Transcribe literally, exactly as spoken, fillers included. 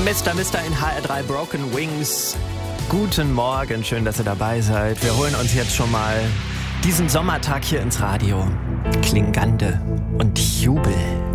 Mister Mister in H R drei Broken Wings. Guten Morgen, schön, dass ihr dabei seid. Wir holen uns jetzt schon mal diesen Sommertag hier ins Radio. Klingande und Jubel.